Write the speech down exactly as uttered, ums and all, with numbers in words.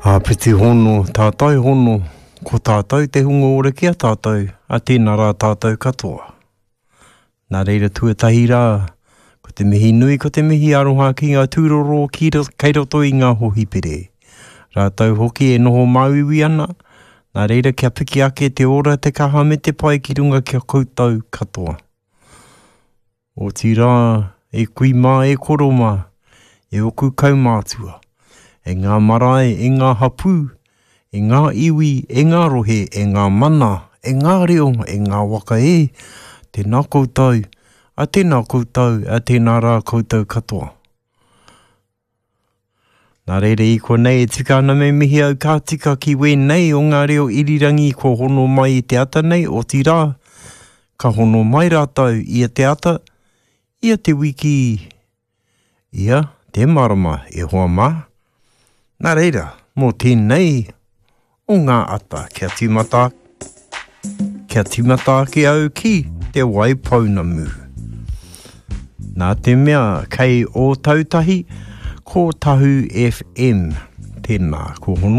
A piti hono, tātai hono, ko tātai te hunga ora kia tātai, a tēnā rā tātai katoa. Nā reira tuatahi rā, ko te mihi nui, ko te mihi aroha ki ngā tūroro ki kei roto i ngā hohipere. Rātau hoki e noho mauiwi ana, nā reira kia piki ake te ora te kaha me te pai ki runga kia koutou katoa. O ti rā, e kui mā e koro mā, e oku kaumātua. E ngā marae, e ngā hapū, e ngā iwi, e ngā rohe, e ngā mana, e ngā reo, e ngā waka e, tēnā koutou, a tēnā koutou, a tēnā rā koutou katoa. Nā reire i ko nei e tika ana me mihi au ka tika ki wēnei o ngā reo irirangi ko hono mai i te ata nei o ti rā, ka hono mai rātau i te ata, ia te wiki, ia te marama e hoa mā. Nā reira, mō tēnei, o ngā ata, kia tīmata, kia tīmata ki au ki te Waipounamu. Nā te mea, kei o tautahi, ko Tahu F M, tēnā, ko hono.